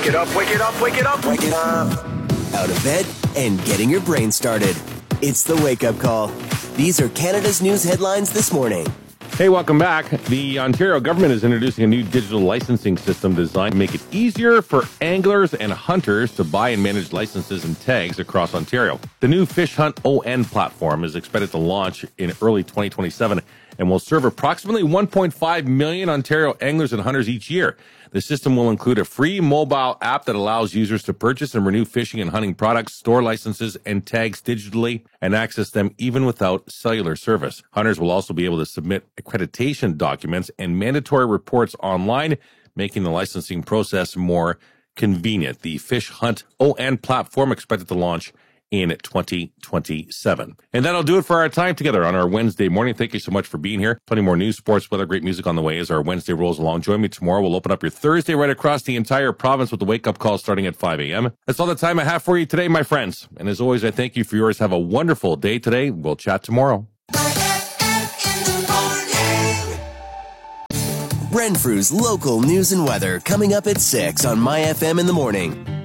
Wake it up, wake it up, wake it up. Wake it up. Out of bed and getting your brain started. It's the wake-up call. These are Canada's news headlines this morning. Hey, welcome back. The Ontario government is introducing a new digital licensing system designed to make it easier for anglers and hunters to buy and manage licenses and tags across Ontario. The new Fish Hunt ON platform is expected to launch in early 2027 and will serve approximately 1.5 million Ontario anglers and hunters each year. The system will include a free mobile app that allows users to purchase and renew fishing and hunting products, store licenses and tags digitally, and access them even without cellular service. Hunters will also be able to submit accreditation documents and mandatory reports online, making the licensing process more convenient. The Fish Hunt ON platform expected to launch in 2027. And that'll do it for our time together on our Wednesday morning. Thank you so much for being here. Plenty more news, sports, weather, great music on the way as our Wednesday rolls along. Join me tomorrow. We'll open up your Thursday right across the entire province with the wake-up call starting at 5 a.m. That's all the time I have for you today, my friends. And as always, I thank you for yours. Have a wonderful day today. We'll chat tomorrow. Renfrew's local news and weather coming up at 6 on My FM in the morning.